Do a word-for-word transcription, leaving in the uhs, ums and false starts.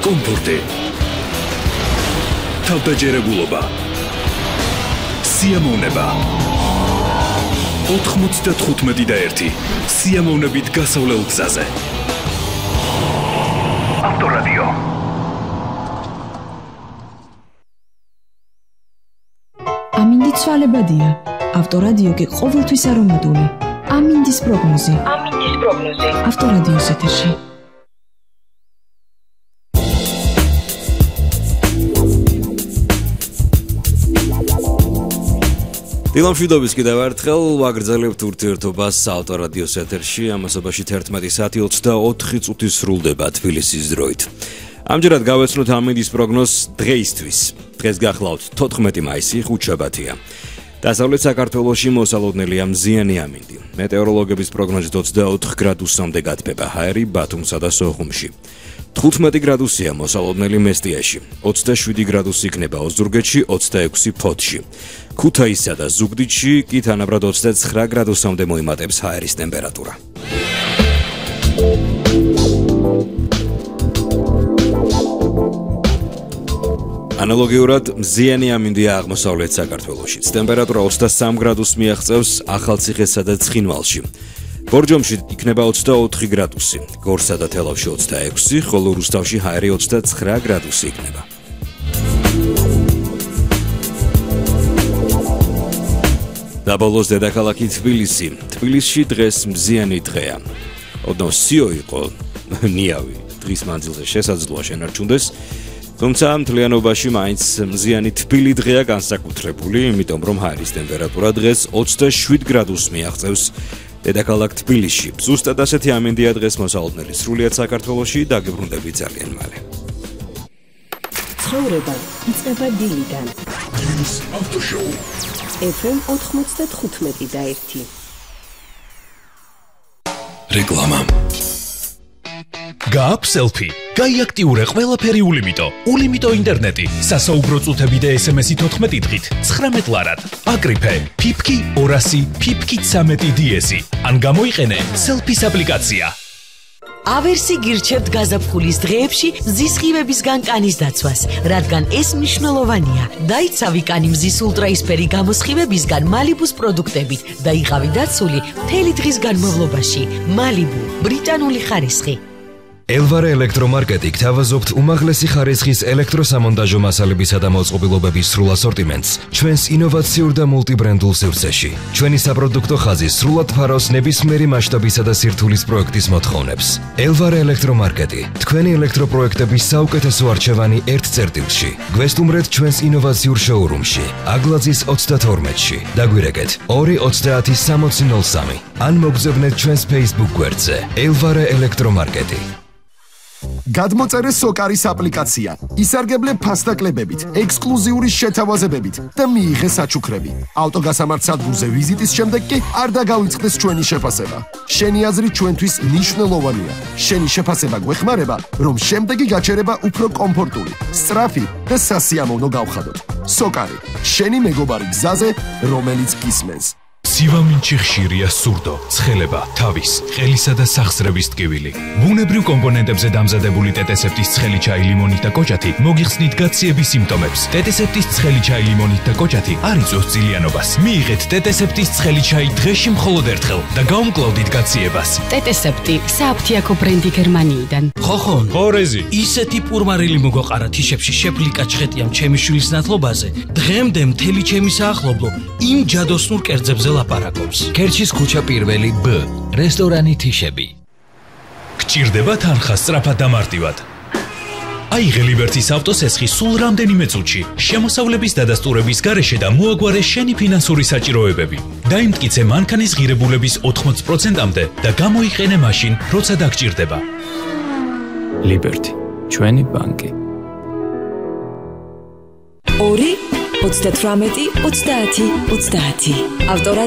კომფორტი, თავდაჯერებულობა, სიამოვნება. ოთხმოცდათხუთმეტი და ერთი სიამოვნებით გასავლელ გზაზე. ავტორადიო. ამინდი ცვალებადია. ავტორადიო კი ყოველთვის არომატული. ამინდის პროგნოზი. ამინდის პროგნოზი. ავტორადიოს ეთერში. დილამშვიდობის კიდევ ერთხელ ვაგრძელებთ ურთიერთობას ავტორადიოს ეთერში, ამასობაში თერთმეტი საათი ოცდაოთხი წუთი სრულდება თბილისის დროით. ამჯერად გავეცნოთ ამინდის პროგნოზს დღეისთვის. დღეს გახლავთ თოთხმეტი მაისი, ხუთშაბათია. დასავლეთ საქართველოში მოსალოდნელია მზიანი ამინდი. მეტეოროლოგების პროგნოზით ოცდაოთხ გრადუსამდე გათბება ჰაერი ბათუმსა და სოხუმში. თხუთმეტი გრადუსია მოსალოდნელი მესტიაში, ოცდაშვიდი გრადუსი იქნება ოზურგეთში, ოცდაექვსი ფოთში. ქუთაისსა და ზუგდიდში კი თანაბრად ოცდაცხრა გრადუსამდე მოიმატებს ჰაერის ტემპერატურა. ანალოგიურად მზიანი ამინდია აღმოსავლეთ საქართველოშიც. ტემპერატურა ოცდასამ გრადუსს მიაღწევს ახალციხესა და ცხინვალში. ბორჯომში იქნება ოცდაოთხი გრადუსი, გორსა და თელავში ოცდაექვსი, ხოლო რუსთავში ჰაერი ოცდაცხრა გრადუსი იქნება. დაბოლოს დედაქალაქი თბილისი. თბილისში დღეს მზიანი დღეა. ოდნავ სიო იყო, ნიავი, დღის მანძილზე შესაძლოა შენარჩუნდეს. თუმცა მთლიანობაში მაინც მზიანი თბილი დღეა განსაკუთრებული, იმიტომ რომ ჰაერის ტემპერატურა დღეს ოცდაშვიდ გრადუსს მიაღწევს დედაქალაქ თბილისში. ზუსტად ასეთი ამინდია დღეს მოსალოდნელი სრულიად საქართველოში, დაგებრუნდებით ძალიან მალე. ცხოვრება იწყება დილიდან. დილის ავტოშოუ. ეფ ემ ოთხმოცდათხუთმეტი და ერთი. რეკლამა. გააქვს სელფი. გაიაქტიურე ყველაფერი ულიმიტო. ულიმიტო ინტერნეტი. სასაუბრო წუთები და ეს ემ ესი თოთხმეტი დღით. ცხრამეტ ლარად. აკრიფე. ფიფკი ორასი, ფიფკი ცამეტი დი ესი. ან გამოიყენე სელფის აპლიკაცია. ავერსი გირჩევთ გაზაფხულის დღეებში მზის ღივებისგან კანის დაცვას, რადგან ეს მნიშვნელოვანია. დაიცავი კანი მზის ულტრაისფერი გამოსხივებისგან მალიბუს პროდუქტებით და იყავი დაცული მთელი დღის განმავლობაში. მალიბუ, ბრიტანული ხარისხი. ელვარე ელექტრომარკეტი გთავაზობთ უმაღლესი ხარისხის ელექტროსამონტაჟო მასალებისა და მოწყობილობების სრულ ასორტიმენტს ჩვენს ინოვაციურ და მულტიბრენდულ სივრცეში. ჩვენი საპროდუქტო ხაზი სრულად ფარავს ნებისმიერი მასშტაბისა და სირთულის პროექტის მოთხოვნებს. ელვარე ელექტრომარკეტი, თქვენი ელექტროპროექტების საუკეთესო არჩევანი ერთ წერტილში. გვესტუმრეთ ჩვენს ინოვაციურ შოურუმში, აგლაძის ოცდათორმეტში. დაგვირეკეთ ორი ოცდაათი სამოცი ნოლ სამი. ან მოგზავნეთ ჩვენს Facebook გვერდზე ელვარე ელექტრომარკეტი. გადმოწერე სოკარის აპლიკაცია, ისარგებლე ფასდაკლებებით, ექსკლუზიური შეთავაზებებით და მიიღე საჩუქრები. ავტოგასამართ სადგურზე ვიზიტის შემდეგ კი არ დაგავიწყდეს ჩვენი შეფასება. შენი აზრი ჩვენთვის მნიშვნელოვანია. შენი შეფასება გვეხმარება, რომ შემდეგი გაჩერება უფრო კომფორტული, სწრაფი და სასიამოვნო გავხადოთ. სოკარი, შენი მეგობარი გზაზე, რომელიც გისმენს. სივამინჩი ხშირია სურდო, ცხელება, თავის, ყელისა და სახსრების ტკივილი. ბუნებრივ კომპონენტებზე დამზადებული ტეტესეპტის ცხელი ჩაი ლიმონით და კოჭათი მოგიხსნით გაციების სიმპტომებს. ტეტესეპტის ცხელი ჩაი ლიმონით და კოჭათი არ იწვევს ძილიანობას. მიიღეთ ტეტესეპტის ცხელი ჩაი დღეში მხოლოდ ერთხელ და გაუმკლავდით გაციებას. ტეტესეპტი სააფთიაქო ბრენდი გერმანიიდან. ხოხონ, ხორეზი, ისეთი პურმარილი მოგოყარა თიშებში შეფლიკა ჩხეტიამ ჩემი შვილის ნათლობაზე. დღემდე მთელი ჩემი საახლობლო იმ ჯადოსნურ კერძებზე ლაპარაკობს. ქერჩის ქუჩა პირველი ბ, რესტორანი თიშები. გჭირდება თანხა სწრაფად და მარტივად. აიღე ლიბერტის ავტოსესხი სულ რამდენიმე წუთში, შემოსავლების დადასტურების გარეშე და მოაგვარე შენი ფინანსური საჭიროებები. დაიმტკიცე მანქანის ღირებულების ოთხმოცი პროცენტამდე და გამოიყენე მაშინ, როცა დაგჭირდება. ლიბერტი, ჩვენი ბანკი. ორი ოცდათვრამეტი ოცდაათი ოცდაათი. ავტორად